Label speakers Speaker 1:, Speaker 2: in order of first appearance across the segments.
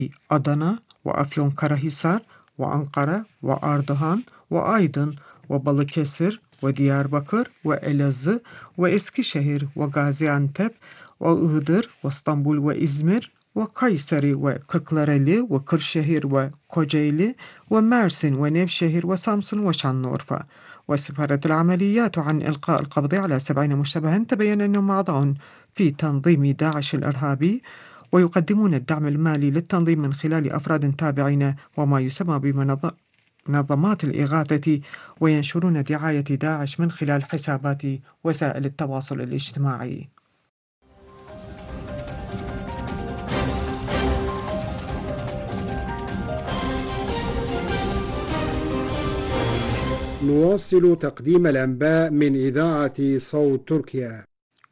Speaker 1: أدنا وأفيون كراهيسار وأنقرة وأردوغان وأيدن وبالكسر وديار بكر وإلازığ وإسكişehir وغازيانتب وإغدر واسطنبول وإزمir وقيصري وكركlareli وكرشهير وكوجيلي ومارسن ونيفشهر وسامسون وشانورفا. وسفرت العمليات عن إلقاء القبض على 70 مشتبها تبين أنهم أعضاء في تنظيم داعش الإرهابي، ويقدمون الدعم المالي للتنظيم من خلال أفراد تابعين وما يسمى بمنظمات الإغاثة، وينشرون دعاية داعش من خلال حسابات وسائل التواصل الاجتماعي.
Speaker 2: نواصل تقديم الأنباء من إذاعة صوت تركيا.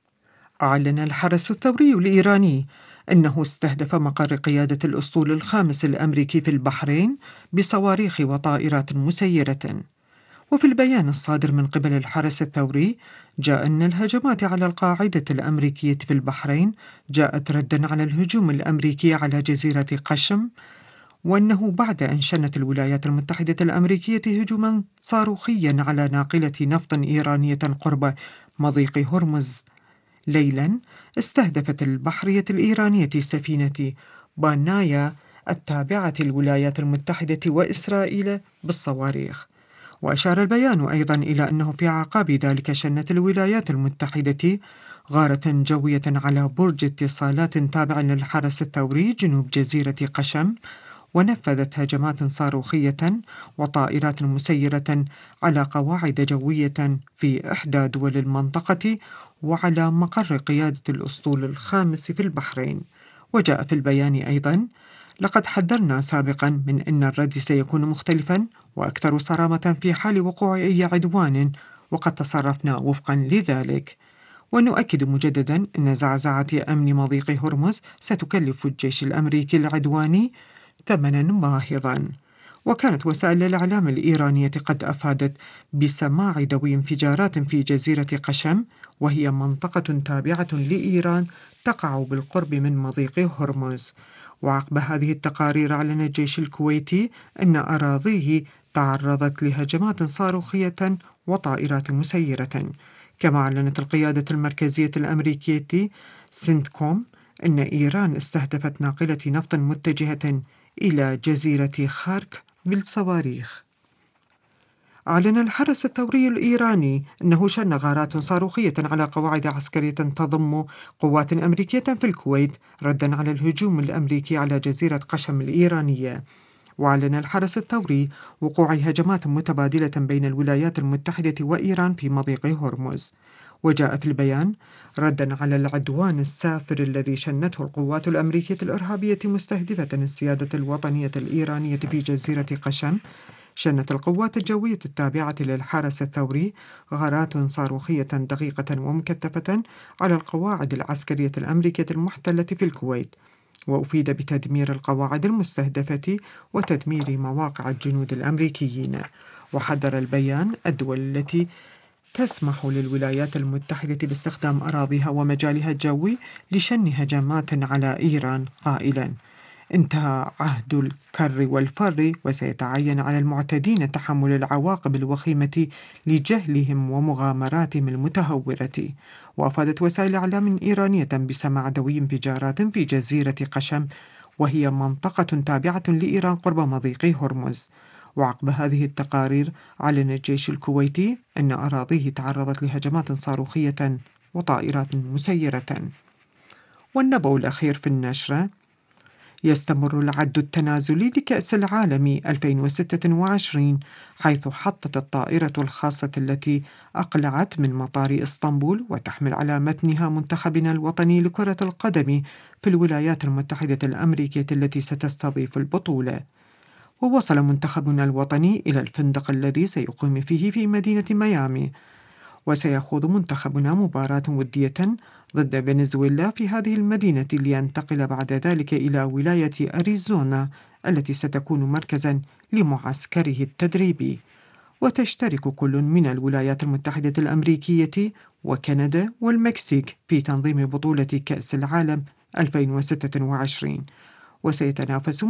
Speaker 1: أعلن الحرس الثوري الإيراني أنه استهدف مقر قيادة الأسطول الخامس الأمريكي في البحرين بصواريخ وطائرات مسيرة. وفي البيان الصادر من قبل الحرس الثوري جاء أن الهجمات على القاعدة الأمريكية في البحرين جاءت ردًا على الهجوم الأمريكي على جزيرة قشم، وأنه بعد أن شنت الولايات المتحدة الأمريكية هجومًا صاروخيًا على ناقلة نفط إيرانية قرب مضيق هرمز ليلاً، استهدفت البحرية الإيرانية سفينة بانايا التابعة للولايات المتحدة وإسرائيل بالصواريخ. وأشار البيان أيضاً إلى أنه في أعقاب ذلك شنت الولايات المتحدة غارة جوية على برج اتصالات تابع للحرس الثوري جنوب جزيرة قشم، ونفذت هجمات صاروخية وطائرات مسيرة على قواعد جوية في إحدى دول المنطقة وعلى مقر قيادة الأسطول الخامس في البحرين. وجاء في البيان أيضاً: لقد حذرنا سابقاً من أن الرد سيكون مختلفاً وأكثر صرامة في حال وقوع أي عدوان، وقد تصرفنا وفقاً لذلك. ونؤكد مجدداً أن زعزعة أمن مضيق هرمز ستكلف الجيش الأمريكي العدواني ثمناً باهظاً. وكانت وسائل الإعلام الإيرانية قد أفادت بسماع دوي انفجارات في جزيرة قشم، وهي منطقة تابعة لإيران تقع بالقرب من مضيق هرمز. وعقب هذه التقارير أعلن الجيش الكويتي أن أراضيه تعرضت لهجمات صاروخية وطائرات مسيرة. كما أعلنت القيادة المركزية الأمريكية سنتكوم أن إيران استهدفت ناقلة نفط متجهة إلى جزيرة خارك بالصواريخ. أعلن الحرس الثوري الإيراني أنه شن غارات صاروخية على قواعد عسكرية تضم قوات أمريكية في الكويت ردًا على الهجوم الأمريكي على جزيرة قشم الإيرانية. وأعلن الحرس الثوري وقوع هجمات متبادلة بين الولايات المتحدة وإيران في مضيق هرمز. وجاء في البيان: ردًا على العدوان السافر الذي شنته القوات الأمريكية الإرهابية مستهدفة السيادة الوطنية الإيرانية في جزيرة قشم، شنت القوات الجوية التابعة للحرس الثوري غارات صاروخية دقيقة ومكثفة على القواعد العسكرية الأمريكية المحتلة في الكويت، وأفيد بتدمير القواعد المستهدفة وتدمير مواقع الجنود الأمريكيين. وحذر البيان الدول التي تسمح للولايات المتحدة باستخدام أراضيها ومجالها الجوي لشن هجمات على إيران قائلاً: انتهى عهد الكر والفر، وسيتعين على المعتدين تحمل العواقب الوخيمة لجهلهم ومغامراتهم المتهورة. وأفادت وسائل إعلام إيرانية بسماع دوي انفجارات في جزيرة قشم، وهي منطقة تابعة لإيران قرب مضيق هرمز. وعقب هذه التقارير أعلن الجيش الكويتي أن أراضيه تعرضت لهجمات صاروخية وطائرات مسيرة. والنبأ الأخير في النشرة: يستمر العد التنازلي لكأس العالم 2026، حيث حطت الطائرة الخاصة التي أقلعت من مطار إسطنبول وتحمل على متنها منتخبنا الوطني لكرة القدم في الولايات المتحدة الأمريكية التي ستستضيف البطولة. ووصل منتخبنا الوطني إلى الفندق الذي سيقيم فيه في مدينة ميامي، وسيخوض منتخبنا مباراة ودية ضد فنزويلا في هذه المدينة، لينتقل بعد ذلك إلى ولاية أريزونا التي ستكون مركزا لمعسكره التدريبي. وتشترك كل من الولايات المتحدة الأمريكية وكندا والمكسيك في تنظيم بطولة كأس العالم 2026. وسيتنافس